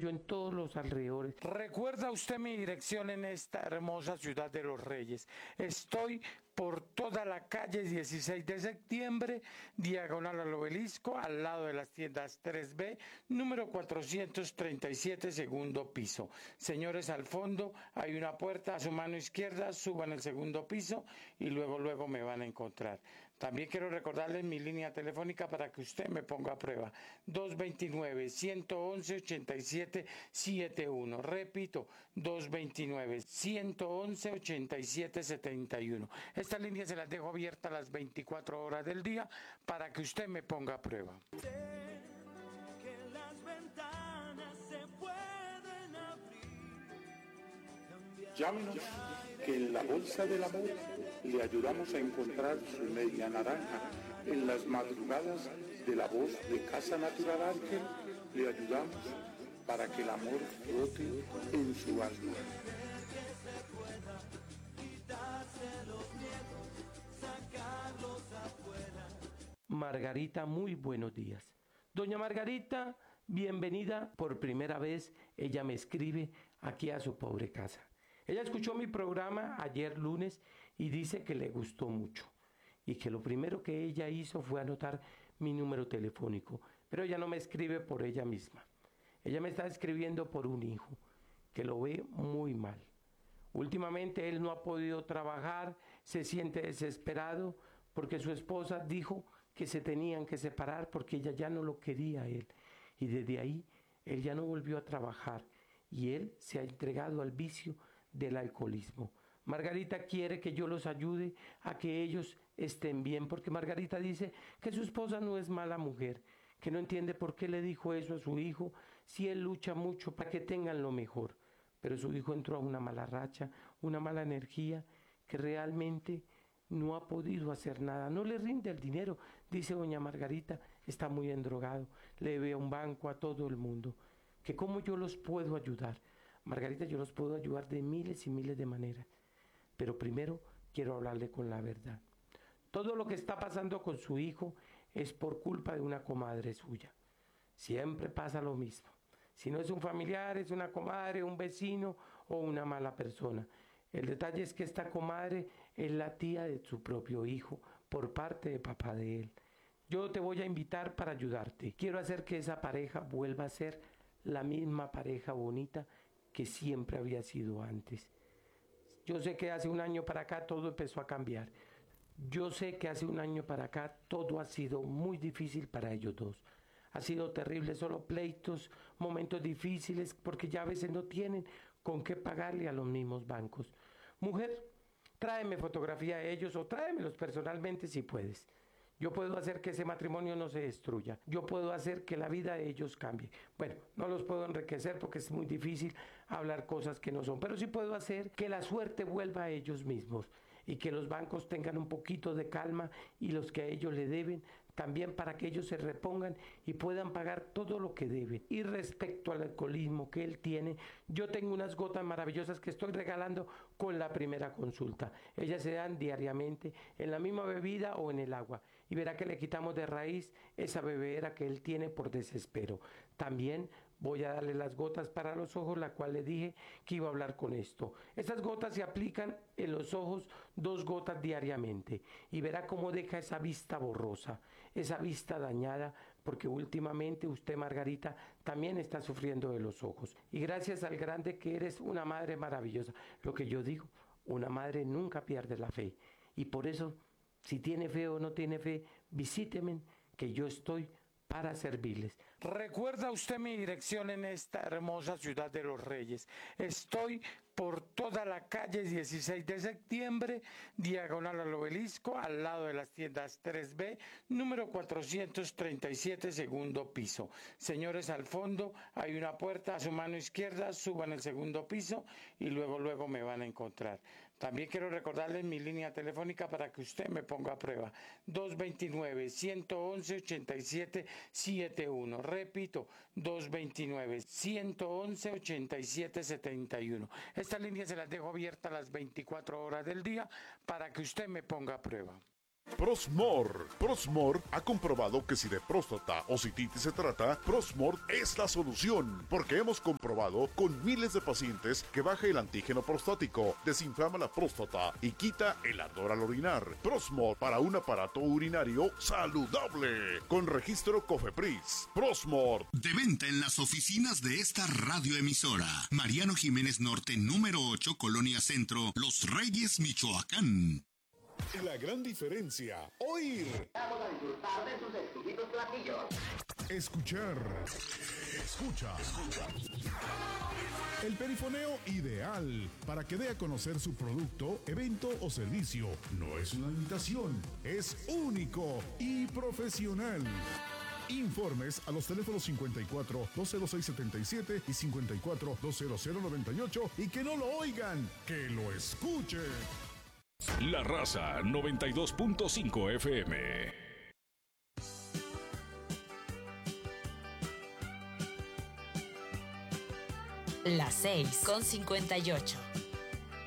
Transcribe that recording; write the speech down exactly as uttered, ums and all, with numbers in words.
yo en todos los alrededores. ¿Recuerda usted mi dirección en esta hermosa ciudad de los Reyes? Estoy por toda la calle dieciséis de septiembre, diagonal al Obelisco, al lado de las tiendas tres B, número cuatrocientos treinta y siete, segundo piso. Señores, al fondo hay una puerta a su mano izquierda, suban el segundo piso y luego, luego me van a encontrar. También quiero recordarles mi línea telefónica para que usted me ponga a prueba. dos dos nueve, uno uno uno, ocho siete siete uno. Repito, dos dos nueve, uno uno uno, ocho siete siete uno. Esta línea se las dejo abierta las veinticuatro horas del día para que usted me ponga a prueba. Sé que las ventanas se pueden abrir. Llámenos, que en la bolsa del amor le ayudamos a encontrar su media naranja. En las madrugadas de la voz de Casa Natural Ángel le ayudamos para que el amor flote en su alma. Margarita, muy buenos días. Doña Margarita, bienvenida. Por primera vez ella me escribe aquí a su pobre casa. Ella escuchó mi programa ayer lunes y dice que le gustó mucho y que lo primero que ella hizo fue anotar mi número telefónico, pero ella no me escribe por ella misma. Ella me está escribiendo por un hijo que lo ve muy mal. Últimamente él no ha podido trabajar, se siente desesperado porque su esposa dijo que se tenían que separar porque ella ya no lo quería a él. Y desde ahí él ya no volvió a trabajar y él se ha entregado al vicio del alcoholismo. Margarita quiere que yo los ayude a que ellos estén bien, porque Margarita dice que su esposa no es mala mujer, que no entiende por qué le dijo eso a su hijo si él lucha mucho para que tengan lo mejor. Pero su hijo entró a una mala racha, una mala energía, que realmente no ha podido hacer nada, no le rinde el dinero, dice doña Margarita, está muy endrogado, le debe a un banco, a todo el mundo, que cómo yo los puedo ayudar. Margarita, yo los puedo ayudar de miles y miles de maneras, pero primero quiero hablarle con la verdad. Todo lo que está pasando con su hijo es por culpa de una comadre suya. Siempre pasa lo mismo. Si no es un familiar, es una comadre, un vecino o una mala persona. El detalle es que esta comadre es la tía de su propio hijo, por parte de papá de él. Yo te voy a invitar para ayudarte. Quiero hacer que esa pareja vuelva a ser la misma pareja bonita que siempre había sido antes. Yo sé que hace un año para acá todo empezó a cambiar. Yo sé que hace un año para acá todo ha sido muy difícil para ellos dos. Ha sido terrible, solo pleitos, momentos difíciles, porque ya a veces no tienen con qué pagarle a los mismos bancos. Mujer, tráeme fotografía de ellos o tráemelos personalmente si puedes. Yo puedo hacer que ese matrimonio no se destruya. Yo puedo hacer que la vida de ellos cambie. Bueno, no los puedo enriquecer porque es muy difícil hablar cosas que no son, pero sí puedo hacer que la suerte vuelva a ellos mismos y que los bancos tengan un poquito de calma y los que a ellos le deben también, para que ellos se repongan y puedan pagar todo lo que deben. Y respecto al alcoholismo que él tiene, yo tengo unas gotas maravillosas que estoy regalando con la primera consulta. Ellas se dan diariamente en la misma bebida o en el agua y verá que le quitamos de raíz esa bebedera que él tiene por desespero. También voy a darle las gotas para los ojos, la cual le dije que iba a hablar con esto. Estas gotas se aplican en los ojos, dos gotas diariamente, y verá cómo deja esa vista borrosa, esa vista dañada, porque últimamente usted, Margarita, también está sufriendo de los ojos. Y gracias al grande que eres, una madre maravillosa. Lo que yo digo, una madre nunca pierde la fe. Y por eso, si tiene fe o no tiene fe, visíteme, que yo estoy para servirles. ¿Recuerda usted mi dirección en esta hermosa ciudad de los Reyes? Estoy por toda la calle dieciséis de septiembre, diagonal al Obelisco, al lado de las tiendas tres B, número cuatrocientos treinta y siete, segundo piso. Señores, al fondo hay una puerta a su mano izquierda, suban el segundo piso y luego, luego me van a encontrar. También quiero recordarles mi línea telefónica para que usted me ponga a prueba. dos dos nueve, uno uno uno, ocho siete siete uno. Repito, dos dos nueve, uno uno uno, ocho siete siete uno. Esta línea se las dejo abierta las veinticuatro horas del día para que usted me ponga a prueba. Prosmor. Prosmor ha comprobado que si de próstata o cistitis se trata, Prosmor es la solución, porque hemos comprobado con miles de pacientes que baja el antígeno prostático, desinflama la próstata y quita el ardor al orinar. Prosmor para un aparato urinario saludable, con registro COFEPRIS. Prosmor. De venta en las oficinas de esta radioemisora. Mariano Jiménez Norte, número ocho, Colonia Centro, Los Reyes, Michoacán. La gran diferencia, oír. Vamos a disfrutar de sus exquisitos platillos. Escuchar. Escucha. El perifoneo ideal para que dé a conocer su producto, evento o servicio. No es una imitación, es único y profesional. Informes a los teléfonos cincuenta y cuatro, dos cero seis, setenta y siete y cincuenta y cuatro, dos cero cero, noventa y ocho y que no lo oigan, que lo escuchen. La Raza noventa y dos punto cinco F M. Las seis con cincuenta y ocho.